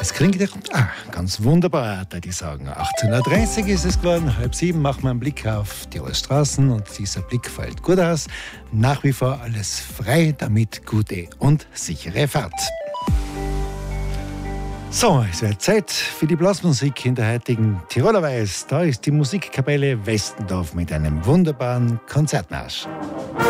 Es klingt ja ganz wunderbar, da die sagen. 18.30 Uhr ist es geworden, 6:30 machen wir einen Blick auf die Straßen und dieser Blick fällt gut aus. Nach wie vor alles frei, damit gute und sichere Fahrt. So, es wird Zeit für die Blasmusik in der heutigen Tiroler Weiß. Da ist die Musikkapelle Westendorf mit einem wunderbaren Konzertmarsch.